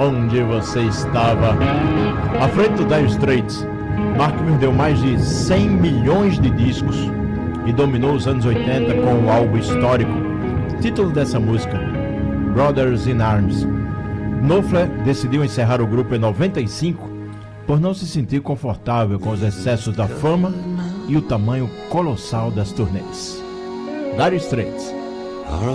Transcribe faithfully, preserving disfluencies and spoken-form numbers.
onde você estava. À frente do Dire Straits, Mark vendeu mais de cem milhões de discos e dominou os anos oitenta com o álbum histórico. Título dessa música, Brothers in Arms. Knopfler decidiu encerrar o grupo em noventa e cinco por não se sentir confortável com os excessos da fama e o tamanho colossal das turnês. Dire Straits.